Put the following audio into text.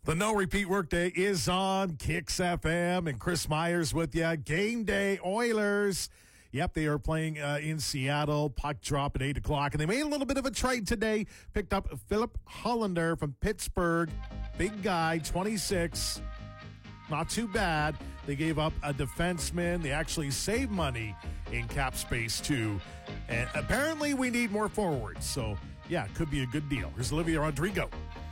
The No Repeat Workday is on Kicks FM, and Chris Myers with you. Game day, Oilers. Yep, they are playing in Seattle. Puck drop at 8 o'clock, and they made a little bit of a trade today. Picked up Philip Hollander from Pittsburgh. Big guy, 26. Not too bad. They gave up a defenseman. They actually saved money in cap space, too. And apparently we need more forwards. So, yeah, it could be a good deal. Here's Olivia Rodrigo.